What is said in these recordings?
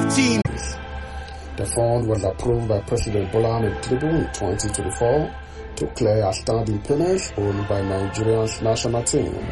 team. The fund was approved by President Bola Ahmed Tinubu in 2024 to clear outstanding payments owned to Nigeria's national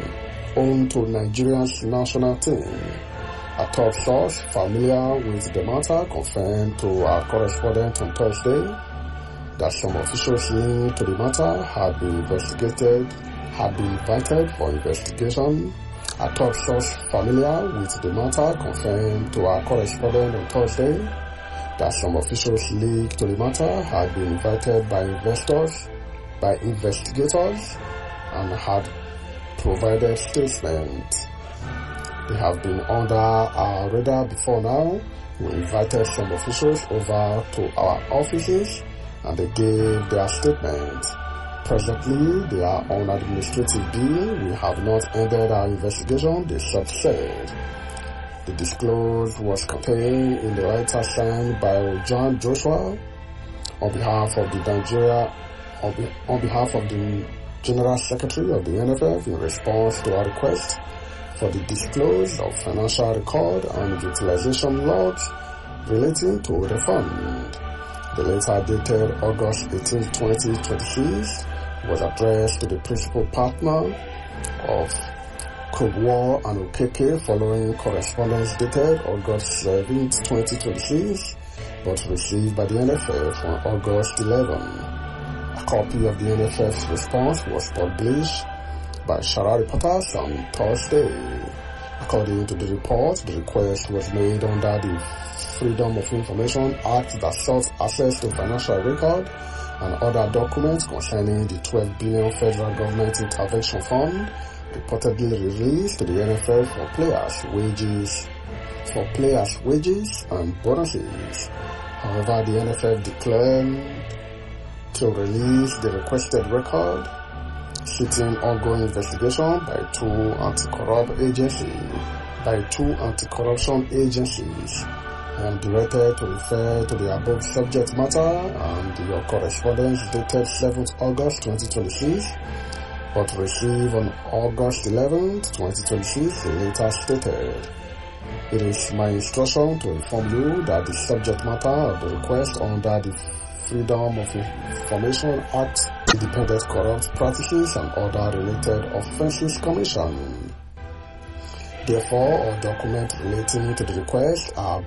team. A top source familiar with the matter confirmed to our correspondent on Thursday that some officials linked to the matter had been invited for investigation. A top source familiar with the matter confirmed to our correspondent on Thursday that some officials linked to the matter had been invited by investigators and had provided statements. They have been under our radar before now. We invited some officials over to our offices and they gave their statements. Presently, they are on administrative bill. We have not ended our investigation, they said. The disclosure was contained in the letter signed by John Joshua on behalf of the General Secretary of the NFF in response to our request for the disclosure of financial record and utilization logs relating to the fund. The letter dated August 18, 2026 was addressed to the principal partner of Kubwa and Okeke following correspondence dated August 7, 2026, but received by the NFF on August 11. A copy of the NFF's response was published by Shara Reporters on Thursday. According to the report, the request was made under the Freedom of Information Act that sought access to financial record and other documents concerning the 12 billion federal government intervention fund reportedly released to the NFF for players' wages and bonuses. However, the NFF declined to release the requested record, citing ongoing investigation by two anti-corruption agencies. I am directed to refer to the above subject matter and your correspondence dated 7th August 2026, but received on August 11th, 2026, the later stated. It is my instruction to inform you that the subject matter of the request under the Freedom of Information Act, Independent Corrupt Practices and Other Related Offences Commission. Therefore, all documents relating to the request are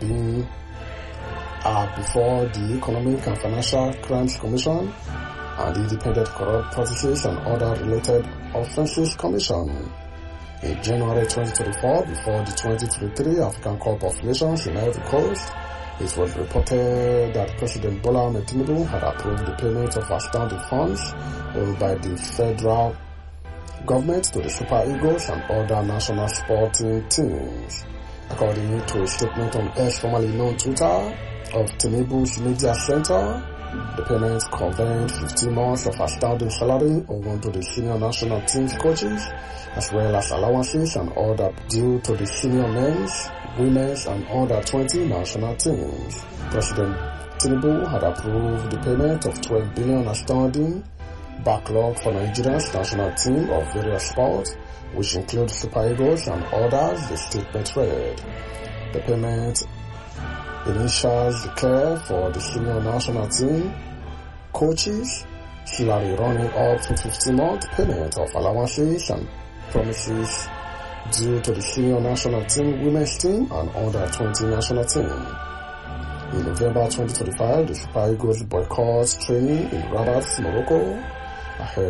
before the Economic and Financial Crimes Commission and the Independent Corrupt Practices and Other Related Offences Commission. In January 2024, before the 2023 African Cup of Nations in Ivory Coast, it was reported that President Bola Ahmed Tinubu had approved the payment of outstanding funds owed by the federal government to the Super Eagles and other national sporting teams. According to a statement on X, formerly known Twitter, of Tinubu's media center, the payment covered 15 months of outstanding salary owing to the senior national team's coaches, as well as allowances and other due to the senior men's, women's and under 20 national teams. President Tinubu had approved the payment of 12 billion outstanding backlog for Nigeria's national team of various sports, which include Super Eagles and others, the statement read. The payment initials declare for the senior national team coaches salary running up to 15-month payment of allowances and promises due to the senior national team women's team and under 20 national team. In November 2025, the Super Eagles boycott training in Rabat, Morocco, ahead